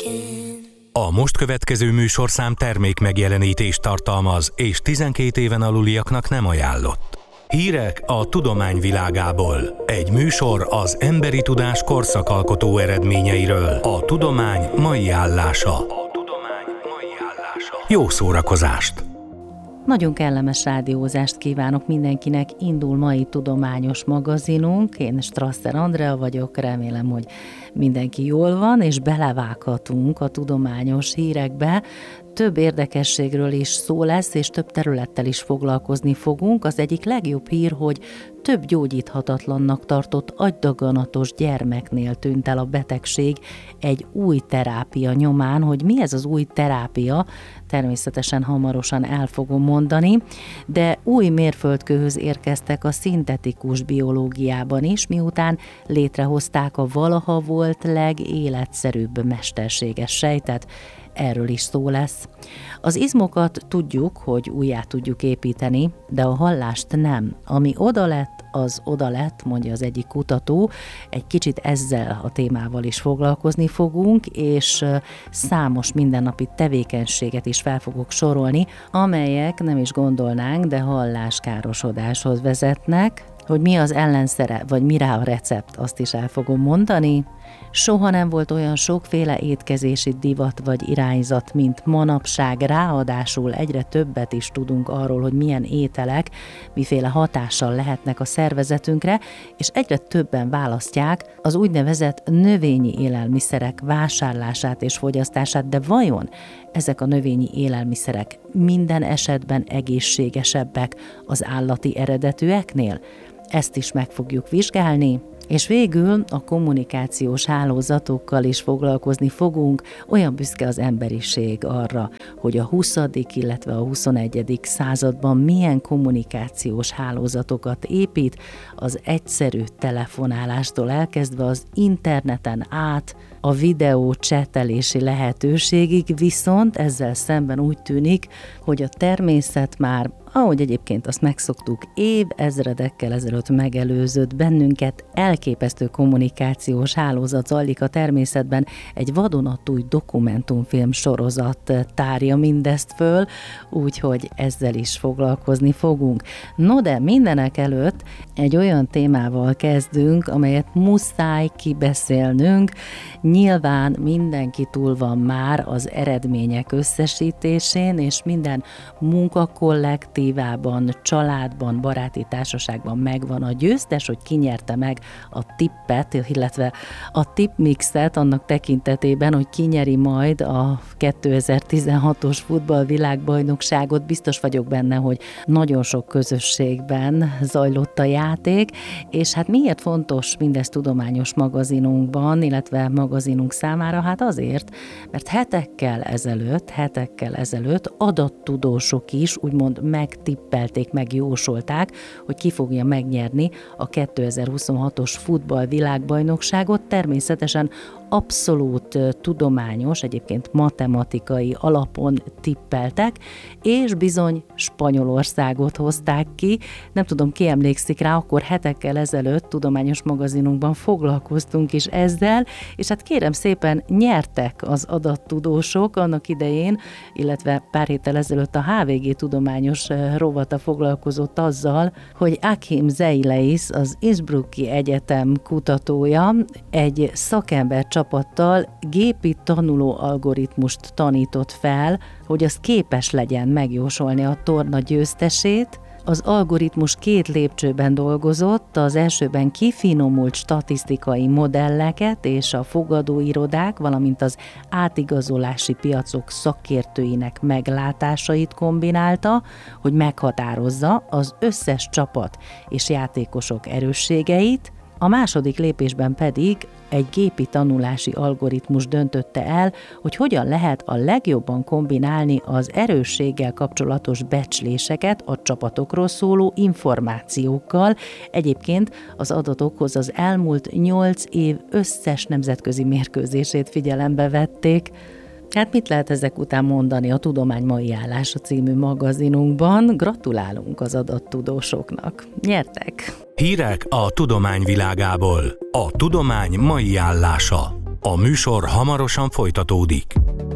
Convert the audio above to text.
A most következő műsorszám termék megjelenítést tartalmaz, és 12 éven aluliaknak nem ajánlott. Hírek a tudomány világából. Egy műsor az emberi tudás korszakalkotó eredményeiről. A tudomány mai állása. Jó szórakozást! Nagyon kellemes rádiózást kívánok mindenkinek, indul mai tudományos magazinunk, én Strasser Andrea vagyok, remélem, hogy mindenki jól van, és belevághatunk a tudományos hírekbe. Több érdekességről is szó lesz, és több területtel is foglalkozni fogunk. Az egyik legjobb hír, hogy több gyógyíthatatlannak tartott agydaganatos gyermeknél tűnt el a betegség egy új terápia nyomán. Hogy mi ez az új terápia, természetesen hamarosan el fogom mondani, de új mérföldkőhöz érkeztek a szintetikus biológiában is, miután létrehozták a valaha volt legéletszerűbb mesterséges sejtet. Erről is szó lesz. Az izmokat tudjuk, hogy újjá tudjuk építeni, de a hallást nem. Ami oda lett, az oda lett, mondja az egyik kutató. Egy kicsit ezzel a témával is foglalkozni fogunk, és számos mindennapi tevékenységet is fel fogok sorolni, amelyek nem is gondolnánk, de halláskárosodáshoz vezetnek. Hogy mi az ellenszere, vagy mire a recept, azt is el fogom mondani. Soha nem volt olyan sokféle étkezési divat vagy irányzat, mint manapság, ráadásul egyre többet is tudunk arról, hogy milyen ételek, miféle hatással lehetnek a szervezetünkre, és egyre többen választják az úgynevezett növényi élelmiszerek vásárlását és fogyasztását, de vajon ezek a növényi élelmiszerek minden esetben egészségesebbek az állati eredetűeknél? Ezt is meg fogjuk vizsgálni, és végül a kommunikációs hálózatokkal is foglalkozni fogunk. Olyan büszke az emberiség arra, hogy a 20., illetve a 21. században milyen kommunikációs hálózatokat épít, az egyszerű telefonálástól elkezdve az interneten át a videó csetelési lehetőségig, viszont ezzel szemben úgy tűnik, hogy a természet már, ahogy egyébként azt megszoktuk, évezredekkel ezelőtt megelőzött bennünket, elképesztő kommunikációs hálózat zajlik a természetben, egy vadonatúj dokumentumfilm sorozat tárja mindezt föl, úgyhogy ezzel is foglalkozni fogunk. No de mindenek előtt egy olyan témával kezdünk, amelyet muszáj kibeszélnünk. Nyilván mindenki túl van már az eredmények összesítésén, és minden munkakollektívában, családban, baráti társaságban megvan a győztes, hogy ki nyerte meg a tippet, illetve a tippmixet annak tekintetében, hogy ki nyeri majd a 2016-os futballvilágbajnokságot. Biztos vagyok benne, hogy nagyon sok közösségben zajlott a játék, és hát miért fontos mindez tudományos magazinunkban, illetve magazinunk számára? Hát azért, mert hetekkel ezelőtt adattudósok is úgymond megtippelték, megjósolták, hogy ki fogja megnyerni a 2026-os futballvilágbajnokságot. Természetesen abszolút tudományos, egyébként matematikai alapon tippeltek, és bizony Spanyolországot hozták ki. Nem tudom, ki emlékszik rá, akkor hetekkel ezelőtt tudományos magazinunkban foglalkoztunk is ezzel, és hát kérem szépen nyertek az adattudósok annak idején, illetve pár héttel ezelőtt a HVG tudományos rovata foglalkozott azzal, hogy Achim Zeileis, az Innsbrucki Egyetem kutatója egy szakember csapattal gépi tanuló algoritmust tanított fel, hogy az képes legyen megjósolni a torna győztesét. Az algoritmus 2 lépcsőben dolgozott, az elsőben kifinomult statisztikai modelleket és a fogadóirodák, valamint az átigazolási piacok szakértőinek meglátásait kombinálta, hogy meghatározza az összes csapat és játékosok erősségeit. A második lépésben pedig egy gépi tanulási algoritmus döntötte el, hogy hogyan lehet a legjobban kombinálni az erősséggel kapcsolatos becsléseket a csapatokról szóló információkkal. Egyébként az adatokhoz az elmúlt 8 év összes nemzetközi mérkőzését figyelembe vették. Hát mit lehet ezek után mondani a Tudomány mai állása című magazinunkban? Gratulálunk az adattudósoknak. Nyertek! Hírek a tudomány világából. A tudomány mai állása. A műsor hamarosan folytatódik.